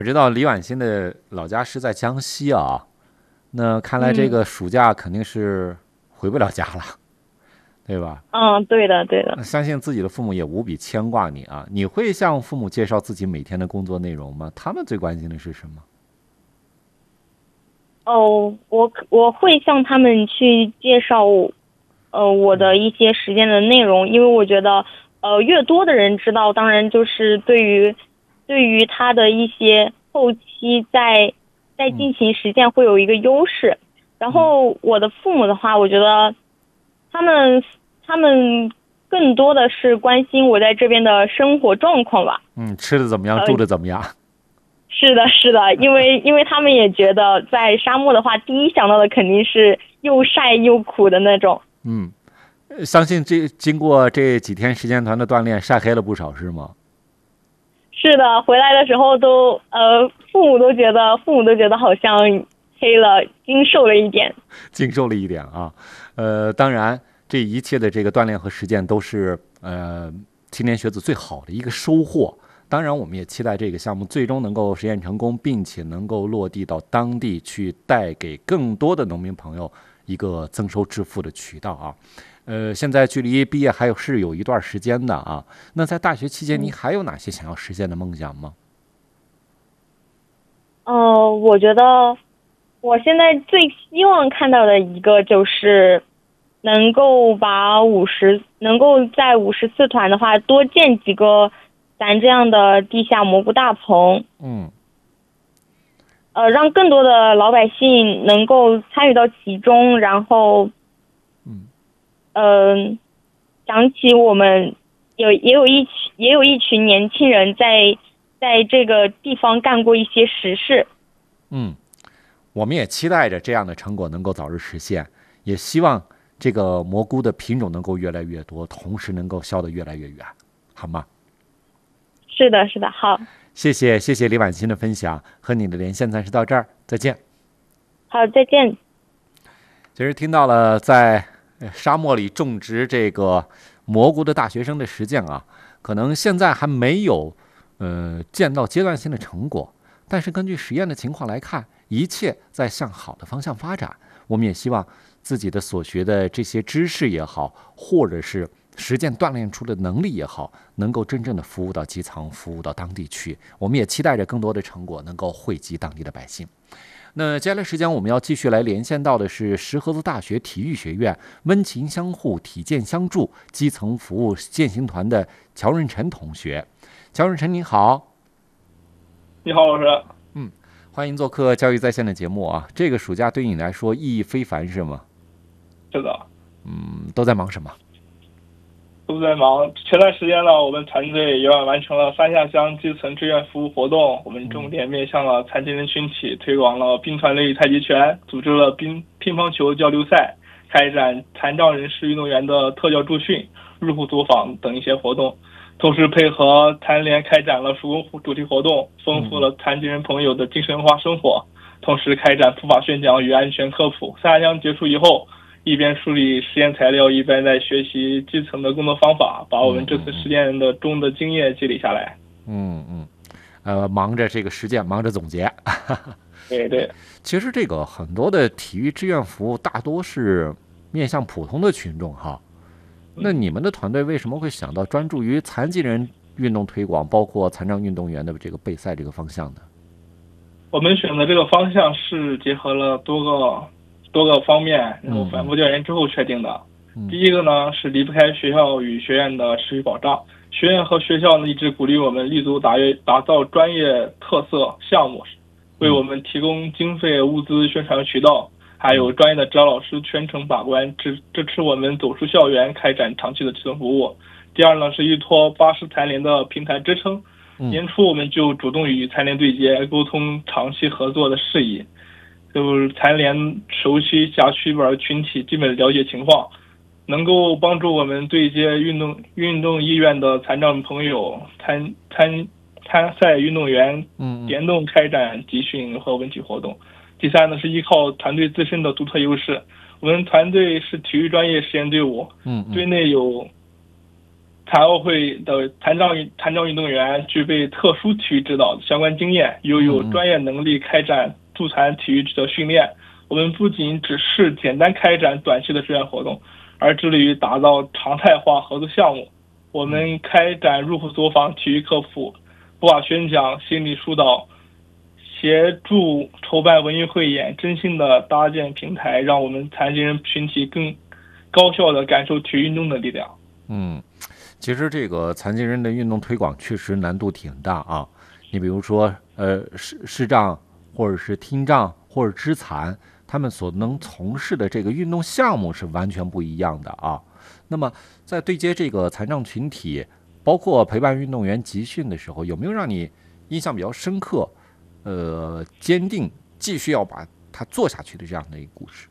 我知道李婉欣的老家是在江西啊，那看来这个暑假肯定是回不了家了，对吧？ 对的，对的。 相信自己的父母也无比牵挂你啊。你会向父母介绍自己每天的工作内容吗？他们最关心的是什么？ 哦，我会向他们去介绍，我的一些实践的内容，因为我觉得，越多的人知道，当然就是对于他的一些后期在进行实践会有一个优势。然后我的父母的话，我觉得他们更多的是关心我在这边的生活状况吧。 吃的怎么样，住的怎么样？ 是的，是的，因为他们也觉得在沙漠的话，第一想到的肯定是又晒又苦的那种。 相信经过这几天实践团的锻炼，晒黑了不少是吗？ 是的，回来的时候父母都觉得好像黑了，精瘦了一点。 精瘦了一点啊。当然，这一切的这个锻炼和实践都是青年学子最好的一个收获。当然，我们也期待这个项目最终能够实现成功，并且能够落地到当地去，带给更多的农民朋友一个增收致富的渠道啊。现在距离毕业有一段时间的啊。那在大学期间，你还有哪些想要实现的梦想吗？ 我觉得我现在最希望看到的一个就是能够在54团的话多建几个咱这样的地下蘑菇大棚。让更多的老百姓能够参与到其中，然后想起我们也有一群年轻人在这个地方干过一些实事。 我们也期待着这样的成果能够早日实现，也希望这个蘑菇的品种能够越来越多，同时能够销得越来越远，好吗？ 是的，是的，好。 谢谢李婉欣的分享，和你的连线暂时到这儿，再见。 好，再见。 其实听到了在沙漠里种植这个蘑菇的大学生的实践啊，可能现在还没有见到阶段性的成果，但是根据实验的情况来看，一切在向好的方向发展。我们也希望自己的所学的这些知识也好，或者是实践锻炼出的能力也好，能够真正的服务到基层，服务到当地去。我们也期待着更多的成果能够惠及当地的百姓。那接下来时间我们要继续来连线到的是石河子大学体育学院温情相互、体健相助基层服务践行团的乔润晨同学。乔润晨，你好。 你好，老师。 欢迎做客教育在线的节目啊！这个暑假对你来说意义非凡是吗？ 是的。 都在忙什么？ 都在忙。前段时间呢，我们团队也完成了3项基层志愿服务活动。我们重点面向了残疾人群体，推广了兵团类太极拳，组织了乒乓球交流赛，开展残障人士运动员的特教助训、入户走访等一些活动。同时配合残联开展了手工主题活动，丰富了残疾人朋友的精神文化生活。同时开展普法宣讲与安全科普。3项结束以后，一边梳理实验材料，一边在学习基层的工作方法，把我们这次实践中的经验积累下来。 忙着这个实践，忙着总结。 对。 其实这个很多的体育志愿服务大多是面向普通的群众哈。那你们的团队为什么会想到专注于残疾人运动推广，包括残障运动员的这个备赛这个方向呢？ 我们选择这个方向是结合了多个方面，然后反复调研之后确定的。第一个呢是离不开学校与学院的持续保障，学院和学校呢一直鼓励我们立足打造专业特色项目，为我们提供经费、物资、宣传渠道，还有专业的指导老师全程把关，支持我们走出校园，开展长期的基层服务。第二呢是依托巴士残联的平台支撑，年初我们就主动与残联对接，沟通长期合作的事宜，就是残联熟悉辖区边群体基本了解情况，能够帮助我们对接运动意愿的残障朋友、参赛运动员，联动开展集训和文体活动。第三呢是依靠团队自身的独特优势，我们团队是体育专业实验队伍，队内有残奥会的残障运动员具备特殊体育指导相关经验，又有专业能力开展助残体育的训练。我们不仅只是简单开展短期的志愿活动，而致力于打造常态化合作项目。我们开展入户走访、体育科普、普法宣讲、心理疏导，协助筹办文艺汇演，真心的搭建平台，让我们残疾人群体更高效的感受体育运动的力量。 其实这个残疾人的运动推广确实难度挺大啊。你比如说，视障或者是听障或者肢残，他们所能从事的这个运动项目是完全不一样的啊。那么在对接这个残障群体，包括陪伴运动员集训的时候，有没有让你印象比较深刻，坚定继续要把它做下去的这样的一个故事？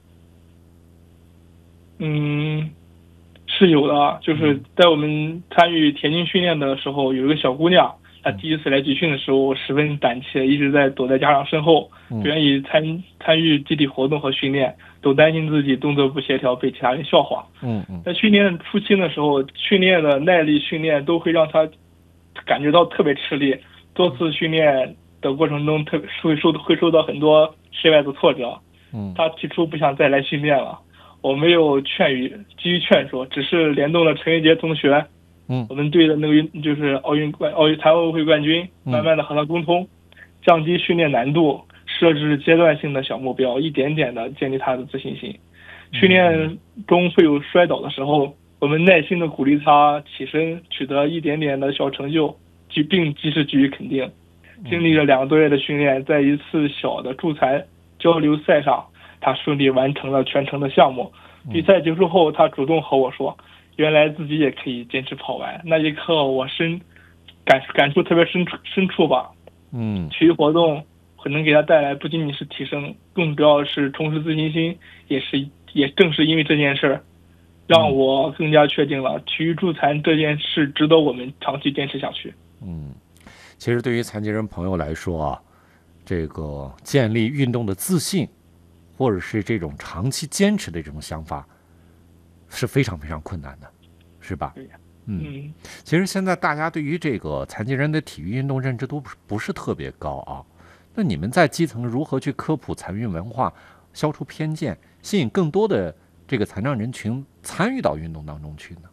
是有的，就是在我们参与田径训练的时候，有一个小姑娘，她第一次来集训的时候十分胆怯，一直在躲在家长身后，不愿意参与集体活动和训练，都担心自己动作不协调被其他人笑话。在训练初期的时候，训练的耐力训练都会让她感觉到特别吃力，多次训练的过程中会受到很多室外的挫折。她提出不想再来训练了。我没有基于劝说，只是联动了陈玉杰同学，我们队的那个就是残奥会冠军，慢慢的和他沟通，降低训练难度，设置阶段性的小目标，一点点的建立他的自信心。训练中会有摔倒的时候，我们耐心的鼓励他起身，取得一点点的小成就，并及时给予肯定。经历了2个多月的训练，在一次小的助残交流赛上，他顺利完成了全程的项目。比赛结束后，他主动和我说，原来自己也可以坚持跑完。那一刻我感触特别深处吧。体育活动可能给他带来不仅仅是提升，更主要是重拾自信心，也正是因为这件事让我更加确定了体育助残这件事值得我们长期坚持下去。 其实对于残疾人朋友来说啊，这个建立运动的自信，或者是这种长期坚持的这种想法，是非常非常困难的，是吧？其实现在大家对于这个残疾人的体育运动认知都不是特别高啊。那你们在基层如何去科普残运文化，消除偏见，吸引更多的这个残障人群参与到运动当中去呢？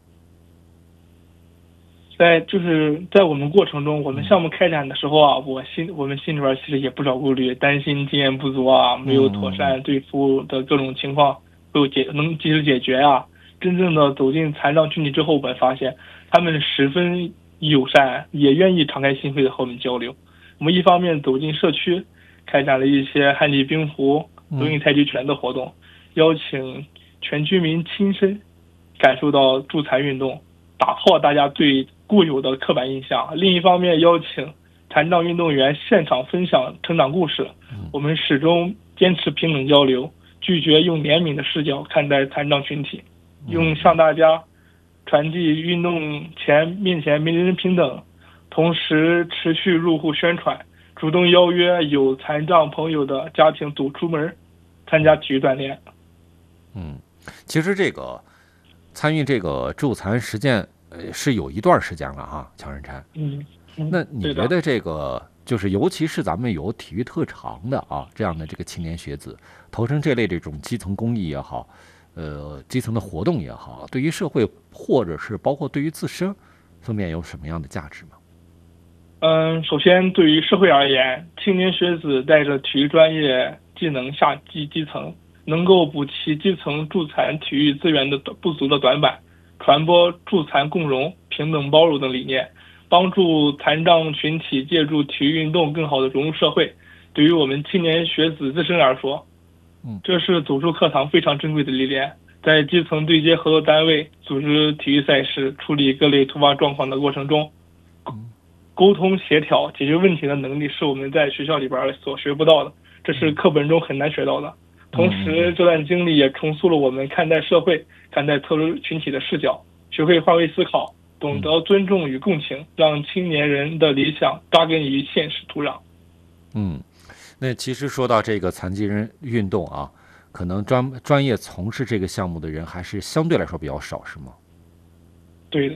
在我们过程中，我们项目开展的时候啊，我们心里边其实也不少顾虑，担心经验不足啊，没有妥善对付的各种情况能及时解决啊。真正的走进残障群体之后，我们发现他们十分友善，也愿意敞开心扉的和我们交流。我们一方面走进社区，开展了一些旱地冰壶、轮椅太极拳的活动，邀请全居民亲身感受到助残运动，打破大家对固有的刻板印象。另一方面，邀请残障运动员现场分享成长故事。我们始终坚持平等交流，拒绝用怜悯的视角看待残障群体，用向大家传递运动面前人人平等，同时持续入户宣传，主动邀约有残障朋友的家庭走出门参加体育锻炼。 其实这个参与这个助残实践是有一段时间了哈，乔仁婵。那你觉得这个就是尤其是咱们有体育特长的啊这样的这个青年学子投身这类这种基层公益也好，基层的活动也好，对于社会或者是包括对于自身方面有什么样的价值吗？ 首先对于社会而言，青年学子带着体育专业技能下基层，能够补齐基层助残体育资源的不足的短板，传播助残共融、平等包容的理念，帮助残障群体借助体育运动更好的融入社会。对于我们青年学子自身来说，这是走出课堂非常珍贵的历练。在基层对接合作单位组织体育赛事、处理各类突发状况的过程中，沟通协调、解决问题的能力是我们在学校里边所学不到的，这是课本中很难学到的。同时，这段经历也重塑了我们看待社会、看待特殊群体的视角，学会换位思考，懂得尊重与共情，让青年人的理想扎根于现实土壤。 那其实说到这个残疾人运动啊，可能专业从事这个项目的人还是相对来说比较少，是吗？ 对的。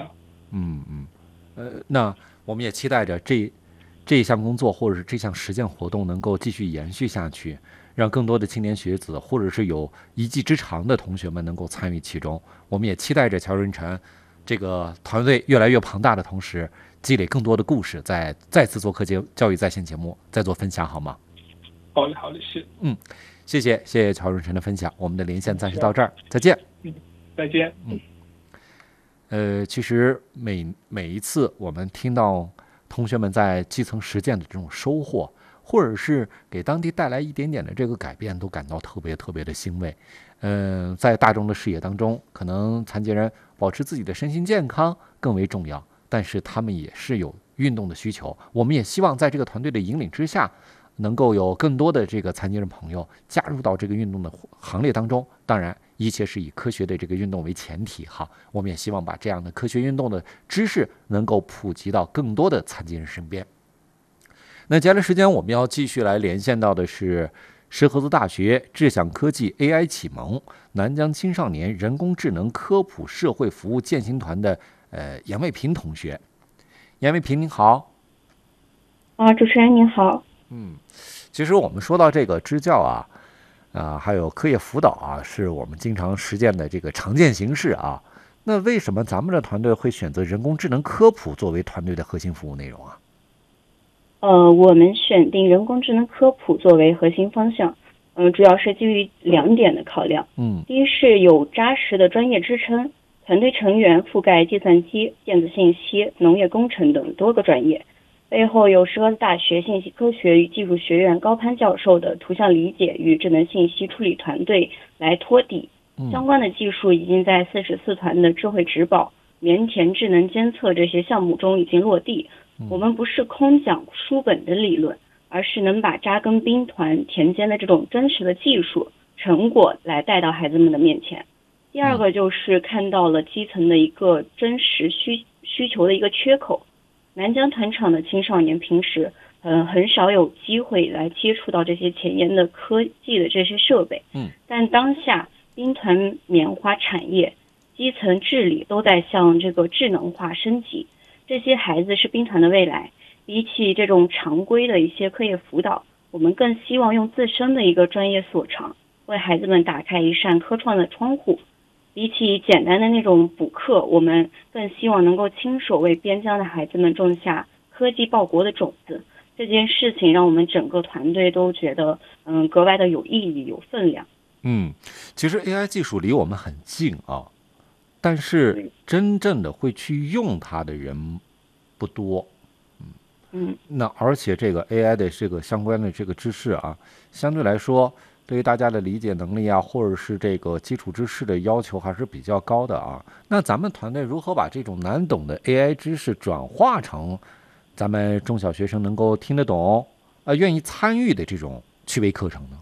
那我们也期待着这一项工作或者是这项实践活动能够继续延续下去，让更多的青年学子或者是有一技之长的同学们能够参与其中。我们也期待着乔润成这个团队越来越庞大的同时，积累更多的故事，再次做客教育在线节目再做分享，好吗？ 好嘞，是。 谢谢乔润成的分享，我们的连线暂时到这儿，再见。 再见。 其实每一次我们听到同学们在基层实践的这种收获，或者是给当地带来一点点的这个改变，都感到特别特别的欣慰。在大众的视野当中，可能残疾人保持自己的身心健康更为重要，但是他们也是有运动的需求。我们也希望在这个团队的引领之下，能够有更多的这个残疾人朋友加入到这个运动的行列当中。当然，一切是以科学的这个运动为前提哈。我们也希望把这样的科学运动的知识能够普及到更多的残疾人身边。那接下来时间我们要继续来连线到的是石河子大学智享科技 AI 启蒙南疆青少年人工智能科普社会服务践行团的严卫平同学。严卫平您好。 主持人您好。 其实我们说到这个支教还有课业辅导是我们经常实践的这个常见形式啊。那为什么咱们的团队会选择人工智能科普作为团队的核心服务内容啊？ 我们选定人工智能科普作为核心方向，主要是基于2点的考量。第一是有扎实的专业支撑，团队成员覆盖计算机、电子信息、农业工程等多个专业，背后有石河子大学信息科学与技术学院高攀教授的图像理解与智能信息处理团队来托底。相关的技术已经在44团的智慧植保、棉田智能监测这些项目中已经落地。我们不是空讲书本的理论，而是能把扎根兵团田间的这种真实的技术成果来带到孩子们的面前。第二个就是看到了基层的一个真实需求的一个缺口。南疆团场的青少年平时很少有机会来接触到这些前沿的科技的这些设备。但当下兵团棉花产业基层治理都在向这个智能化升级，这些孩子是兵团的未来。比起这种常规的一些课业辅导，我们更希望用自身的一个专业所长，为孩子们打开一扇科创的窗户。比起简单的那种补课，我们更希望能够亲手为边疆的孩子们种下科技报国的种子。这件事情让我们整个团队都觉得格外的有意义、有分量。 其实 AI 技术离我们很近但是真正的会去用它的人不多。那而且这个 AI 的这个相关的这个知识相对来说对于大家的理解能力或者是这个基础知识的要求还是比较高的那咱们团队如何把这种难懂的 AI 知识转化成咱们中小学生能够听得懂愿意参与的这种趣味课程呢？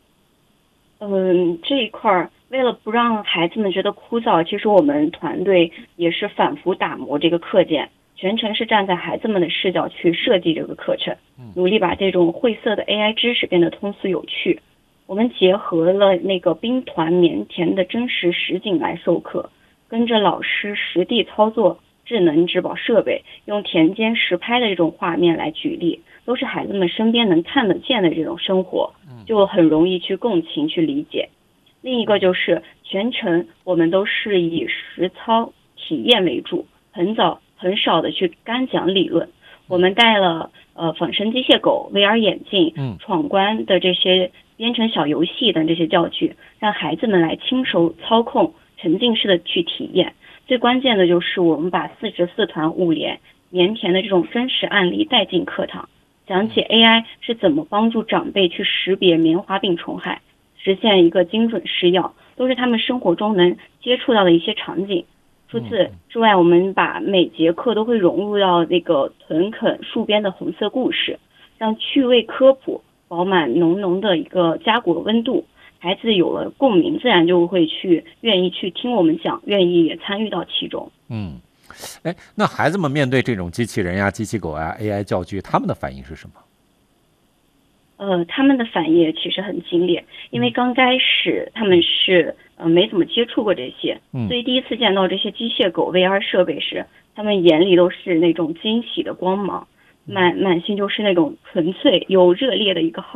这一块为了不让孩子们觉得枯燥，其实我们团队也是反复打磨这个课件，全程是站在孩子们的视角去设计这个课程，努力把这种晦涩的 AI 知识变得通俗有趣。我们结合了那个兵团棉田的真实实景来授课，跟着老师实地操作智能植保设备，用田间实拍的这种画面来举例，都是孩子们身边能看得见的这种生活，就很容易去共情去理解。另一个就是全程我们都是以实操体验为主，很少的去干讲理论。我们带了仿生机械狗、VR 眼镜、闯关的这些编程小游戏等这些教具，让孩子们来亲手操控，沉浸式的去体验。最关键的就是我们把44团5连棉田的这种真实案例带进课堂，讲解 AI 是怎么帮助长辈去识别棉花病虫害，实现一个精准施药，都是他们生活中能接触到的一些场景。除此之外，我们把每节课都会融入到那个屯垦戍边的红色故事，让趣味科普饱满浓浓的一个家国温度。孩子有了共鸣，自然就会愿意去听我们讲，愿意也参与到其中。 那孩子们面对这种机器人呀、机器狗呀、AI 教具，他们的反应是什么？ 他们的反应其实很激烈，因为刚开始他们是没怎么接触过这些，所以第一次见到这些机械狗 VR 设备时，他们眼里都是那种惊喜的光芒，满心就是那种纯粹又热烈的一个好